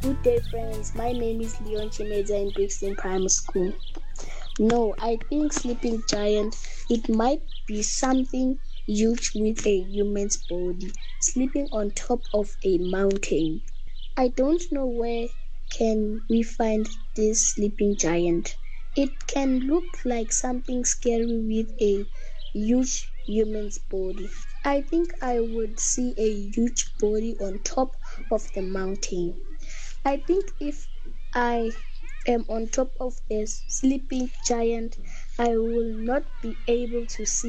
Good day, friends. My name is Leon Chimeza in Brixton Primary School. No, I think sleeping giant, it might be something huge with a human's body, sleeping on top of a mountain. I don't know where can we find this sleeping giant. It can look like something scary with a huge human's body. I think I would see a huge body on top of the mountain. I think if I am on top of a sleeping giant, I will not be able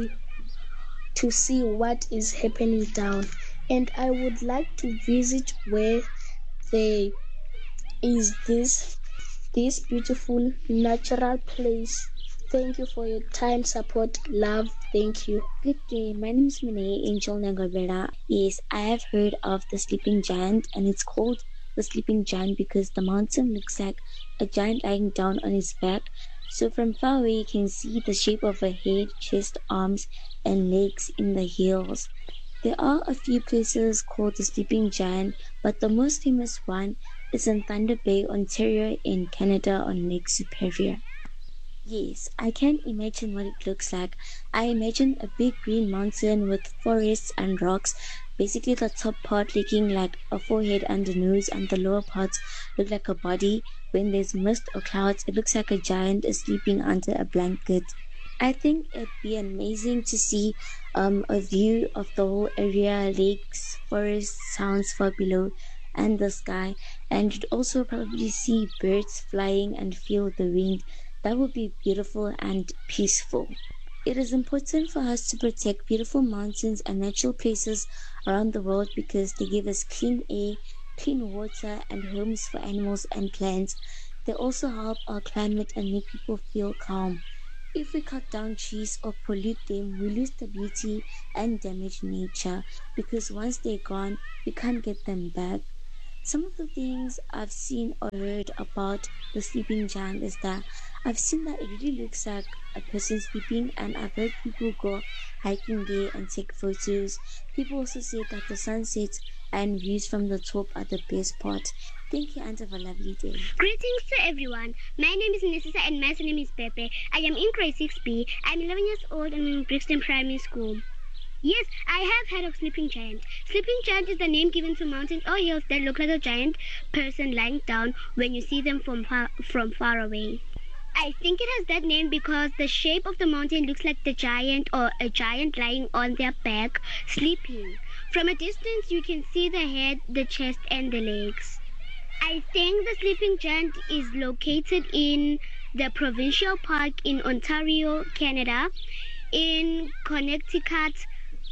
to see what is happening down. And I would like to visit where there is this beautiful natural place. Thank you for your time, support, love. Thank you. Good day, my name is Mine Angel Nangavera. Yes, I have heard of the sleeping giant, and it's called the sleeping giant because the mountain looks like a giant lying down on his back. So from far away, you can see the shape of a head, chest, arms, and legs in the hills. There are a few places called the sleeping giant, but the most famous one is in Thunder Bay, Ontario, in Canada, on Lake Superior. Yes, I can imagine what it looks like. I imagine a big green mountain with forests and rocks, basically the top part looking like a forehead and a nose, and the lower parts look like a body. When there's mist or clouds, it looks like a giant is sleeping under a blanket. I think it'd be amazing to see a view of the whole area, lakes, forests, sounds far below, and the sky. And you'd also probably see birds flying and feel the wind. That would be beautiful and peaceful. It is important for us to protect beautiful mountains and natural places around the world because they give us clean air, clean water, and homes for animals and plants. They also help our climate and make people feel calm. If we cut down trees or pollute them, we lose the beauty and damage nature because once they're gone, we can't get them back. Some of the things I've seen or heard about the sleeping giant is that I've seen that it really looks like a person sleeping, and I've heard people go hiking there and take photos. People also say that the sunsets and views from the top are the best part. Thank you and have a lovely day. Greetings to everyone. My name is Nisisa and my name is Pepe. I am in grade 6B. I'm 11 years old and I'm in Brixton Primary School. Yes, I have heard of sleeping giant. Sleeping giant is the name given to mountains or hills that look like a giant person lying down when you see them from far away. I think it has that name because the shape of the mountain looks like the giant or a giant lying on their back, sleeping. From a distance, you can see the head, the chest, and the legs. I think the sleeping giant is located in the Provincial Park in Ontario, Canada, in Connecticut,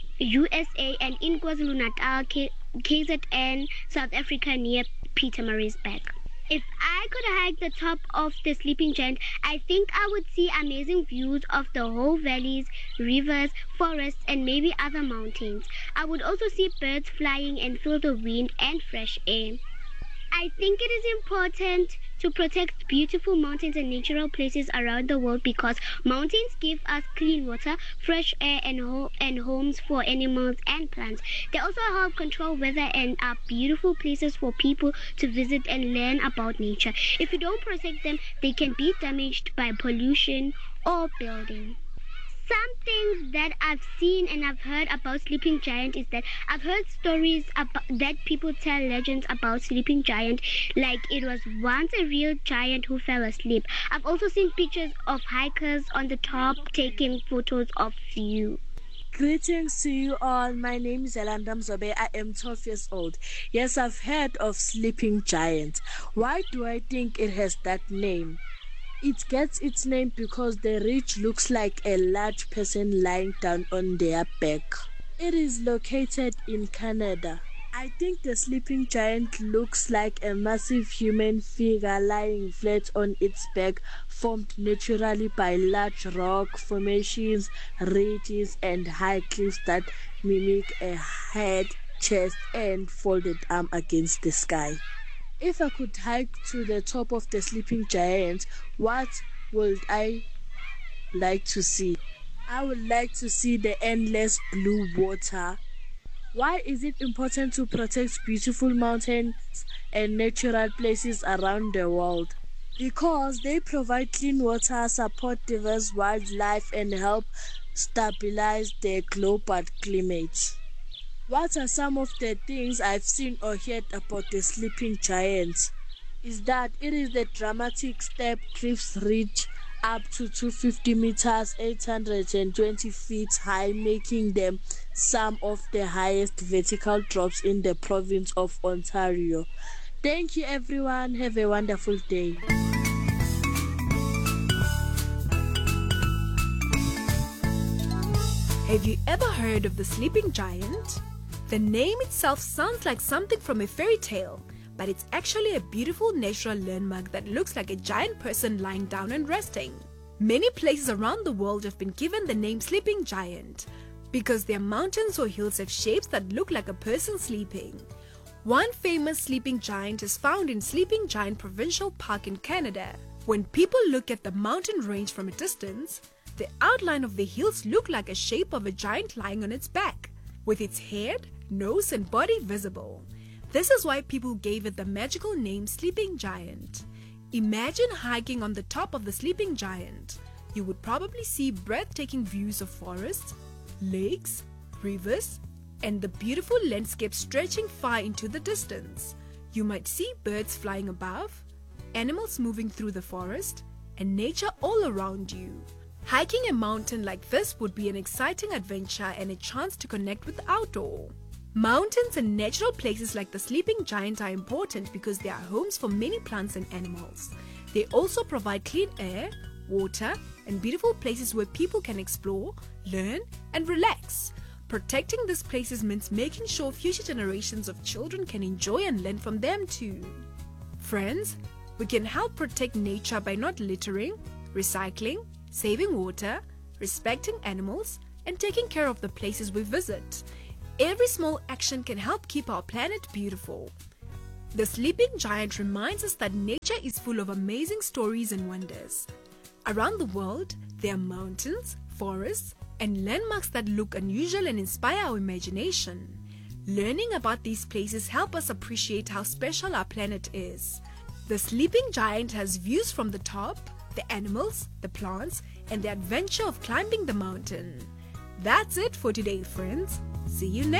USA, and in KwaZulu-Natal, KZN, South Africa, near Pietermaritzburg. If I could hike the top of the sleeping giant, I think I would see amazing views of the whole valleys, rivers, forests, and maybe other mountains. I would also see birds flying and feel the wind and fresh air. I think it is important to protect beautiful mountains and natural places around the world because mountains give us clean water, fresh air, and homes for animals and plants. They also help control weather and are beautiful places for people to visit and learn about nature. If you don't protect them, they can be damaged by pollution or building. Some things that I've seen and I've heard about sleeping giant is that I've heard stories that people tell legends about sleeping giant, like it was once a real giant who fell asleep. I've also seen pictures of hikers on the top taking photos of view. Greetings to you all. My name is Elanda Mzobe. I am 12 years old. Yes, I've heard of sleeping giant. Why do I think it has that name? It gets its name because the ridge looks like a large person lying down on their back. It is located in Canada. I think the sleeping giant looks like a massive human figure lying flat on its back, formed naturally by large rock formations, ridges, and high cliffs that mimic a head, chest, and folded arm against the sky. If I could hike to the top of the sleeping giant, what would I like to see? I would like to see the endless blue water, Why is it important to protect beautiful mountains and natural places around the world? Because they provide clean water, support diverse wildlife, and help stabilize the global climate. What are some of the things I've seen or heard about the sleeping giant? Is that it is the dramatic step cliffs reach up to 250 meters, 820 feet high, making them some of the highest vertical drops in the province of Ontario. Thank you, everyone. Have a wonderful day. Have you ever heard of the sleeping giant? The name itself sounds like something from a fairy tale, but it's actually a beautiful natural landmark that looks like a giant person lying down and resting. Many places around the world have been given the name sleeping giant because their mountains or hills have shapes that look like a person sleeping. One famous sleeping giant is found in Sleeping Giant Provincial Park in Canada. When people look at the mountain range from a distance, the outline of the hills look like a shape of a giant lying on its back, with its head, nose and body visible. This is why people gave it the magical name Sleeping Giant. Imagine hiking on the top of the Sleeping Giant. You would probably see breathtaking views of forests, lakes, rivers, and the beautiful landscape stretching far into the distance. You might see birds flying above, animals moving through the forest, and nature all around you. Hiking a mountain like this would be an exciting adventure and a chance to connect with the outdoor. Mountains and natural places like the Sleeping Giant are important because they are homes for many plants and animals. They also provide clean air, water, and beautiful places where people can explore, learn, and relax. Protecting these places means making sure future generations of children can enjoy and learn from them too. Friends, we can help protect nature by not littering, recycling, saving water, respecting animals, and taking care of the places we visit. Every small action can help keep our planet beautiful. The Sleeping Giant reminds us that nature is full of amazing stories and wonders. Around the world, there are mountains, forests, and landmarks that look unusual and inspire our imagination. Learning about these places help us appreciate how special our planet is. The Sleeping Giant has views from the top, the animals, the plants, and the adventure of climbing the mountain. That's it for today, friends. See you next